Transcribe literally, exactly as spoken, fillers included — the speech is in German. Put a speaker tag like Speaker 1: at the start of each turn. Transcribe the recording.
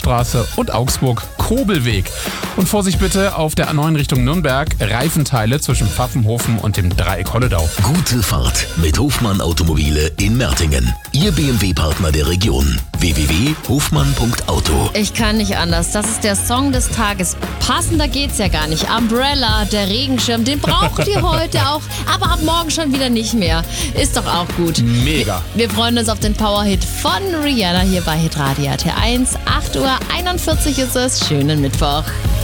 Speaker 1: Hauptstraße und Augsburg-Kobelweg. Und Vorsicht bitte auf der A neun Richtung Nürnberg, Reifenteile zwischen Pfaffenhofen und dem Dreieck Holledau.
Speaker 2: Gute Fahrt mit Hofmann Automobile in Mertingen. Ihr B M W-Partner der Region. w w w punkt hofmann punkt auto.
Speaker 3: Ich kann nicht anders. Das ist der Song des Tages. Passender geht's ja gar nicht. Umbrella, der Regenschirm, den braucht ihr heute auch, aber ab morgen schon wieder nicht mehr. Ist doch auch gut.
Speaker 1: Mega.
Speaker 3: Wir, wir freuen uns auf den Powerhit von Rihanna hier bei Hitradio R T eins. acht Uhr einundvierzig ist es. Schönen Mittwoch.